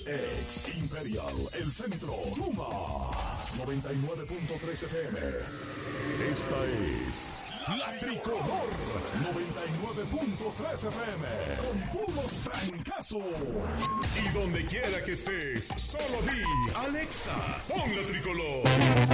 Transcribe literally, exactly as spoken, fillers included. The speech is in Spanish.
Ex Imperial, El Centro, Suma noventa y nueve punto tres F M. Esta es La Tricolor noventa y nueve punto tres F M. Con puros trancazos. Y donde quiera que estés, solo di Alexa, pon La Tricolor.